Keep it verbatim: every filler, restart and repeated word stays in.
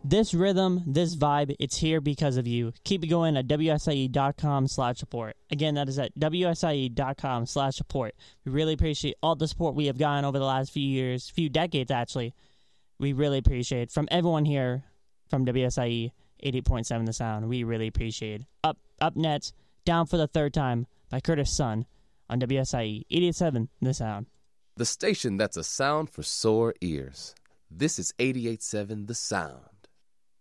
This rhythm, this vibe, it's here because of you. Keep it going at W S I E dot com slash support. Again, that is at W S I E dot com slash support. We really appreciate all the support we have gotten over the last few years, few decades actually. We really appreciate it. From everyone here from W S I E eighty point seven The Sound, we really appreciate it. Up, up next, Down for the Third Time by Curtis Sun on W S I E eighty-eight point seven The Sound. The station that's a sound for sore ears. This is eighty-eight point seven The Sound.